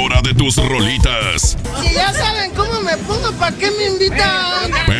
hora de tus rolitas. Si ya saben cómo me pongo, ¿para qué me invitan?